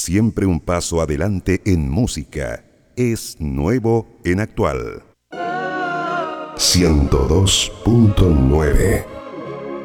Siempre un paso adelante en música. Es nuevo en actual. 102.9